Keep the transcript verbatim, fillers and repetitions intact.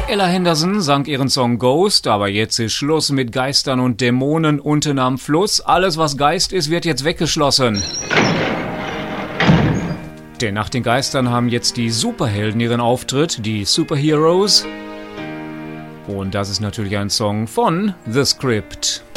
Ella Henderson sang ihren Song Ghost, aber jetzt ist Schluss mit Geistern und Dämonen unten am Fluss. Alles, was Geist ist, wird jetzt weggeschlossen. Denn nach den Geistern haben jetzt die Superhelden ihren Auftritt, die Superheroes. Und das ist natürlich ein Song von The Script.